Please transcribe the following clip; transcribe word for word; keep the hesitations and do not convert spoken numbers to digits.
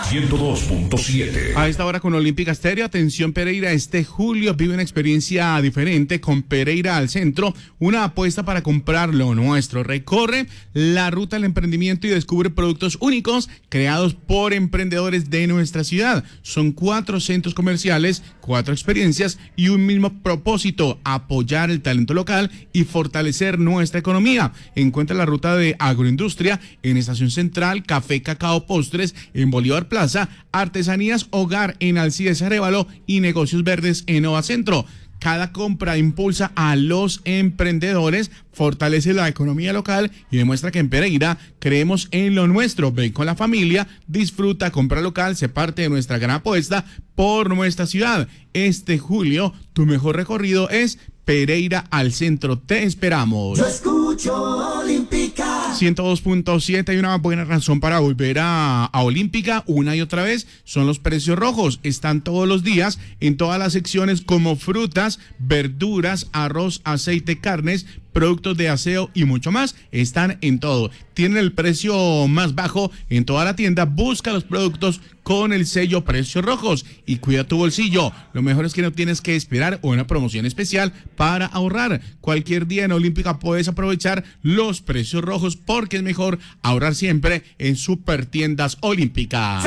ciento dos punto siete. A esta hora con Olímpica Estéreo, atención Pereira, este julio vive una experiencia diferente con Pereira al Centro, una apuesta para comprar lo nuestro. Recorre la ruta del emprendimiento y descubre productos únicos creados por emprendedores de nuestra ciudad. Son cuatro centros comerciales, cuatro experiencias y un mismo propósito: apoyar el talento local y fortalecer nuestra economía. Encuentra la ruta de agroindustria en Estación Central, café, cacao, postres en Bolívar Plaza, artesanías, hogar en Alcides Arévalo y negocios verdes en Nova Centro. Cada compra impulsa a los emprendedores, fortalece la economía local y demuestra que en Pereira creemos en lo nuestro. Ven con la familia, disfruta, compra local, sé parte de nuestra gran apuesta por nuestra ciudad. Este julio, tu mejor recorrido es Pereira al Centro. Te esperamos. Yo escucho Olímpica. ciento dos punto siete. Hay una buena razón para volver a, a Olímpica una y otra vez. Son los precios rojos. Están todos los días en todas las secciones, como frutas, verduras, arroz, aceite, carnes, productos de aseo y mucho más. Están en todo. Tienen el precio más bajo en toda la tienda. Busca los productos con el sello Precios Rojos y cuida tu bolsillo. Lo mejor es que no tienes que esperar una promoción especial para ahorrar. Cualquier día en Olímpica puedes aprovechar los precios rojos, porque es mejor ahorrar siempre en Supertiendas Olímpica.